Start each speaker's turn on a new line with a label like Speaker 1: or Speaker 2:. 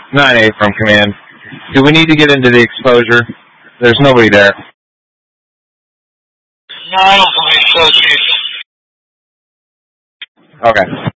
Speaker 1: 9-8 from command. Do we need to get into the exposure? There's nobody there.
Speaker 2: No, I don't believe so, Chief.
Speaker 1: Okay.